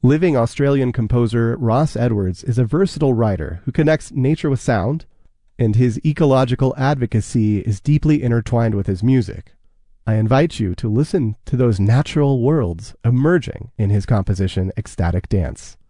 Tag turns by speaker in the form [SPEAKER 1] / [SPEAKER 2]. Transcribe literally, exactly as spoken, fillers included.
[SPEAKER 1] Living Australian composer Ross Edwards is a versatile writer who connects nature with sound, and his ecological advocacy is deeply intertwined with his music. I invite you to listen to those natural worlds emerging in his composition Ecstatic Dance.